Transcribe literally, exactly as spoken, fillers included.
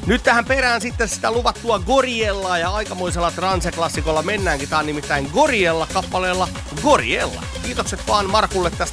Nyt tähän perään sitten sitä luvattua Goriellaa ja aikamoisella transeklassikolla mennäänkin. Tää on nimittäin Goriella kappaleella Goriella. Kiitokset vaan Markulle tästä